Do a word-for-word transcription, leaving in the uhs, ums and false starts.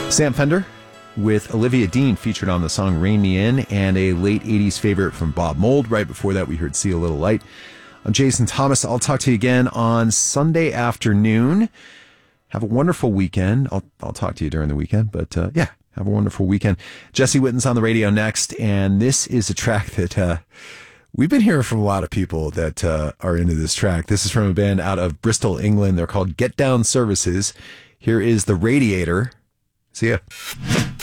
Sam Fender with Olivia Dean featured on the song Rain Me In, and a late eighties favorite from Bob Mould. Right before that, we heard See a Little Light. I'm Jason Thomas. I'll talk to you again on Sunday afternoon. Have a wonderful weekend. I'll, I'll talk to you during the weekend, but uh, yeah, have a wonderful weekend. Jesse Witten's on the radio next, and this is a track that uh, we've been hearing from a lot of people that uh, are into this track. This is from a band out of Bristol, England. They're called Get Down Services. Here is The Radiator. See ya.